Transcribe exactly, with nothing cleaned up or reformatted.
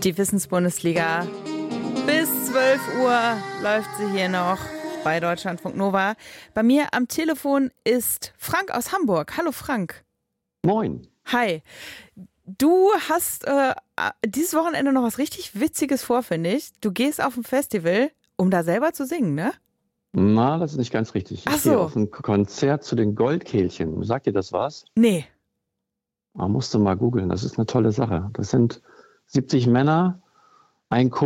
Die Wissensbundesliga. Bis zwölf Uhr läuft sie hier noch bei Deutschlandfunk Nova. Bei mir am Telefon ist Frank aus Hamburg. Hallo Frank. Moin. Hi. Du hast äh, dieses Wochenende noch was richtig Witziges vor, finde ich. Du gehst auf ein Festival, um da selber zu singen, ne? Na, das ist nicht ganz richtig. Ach Ich gehe so. auf ein Konzert zu den Goldkehlchen. Sagt dir das was? Nee. Ah, musst du mal googeln. Das ist eine tolle Sache. Das sind siebzig Männer, ein Chor.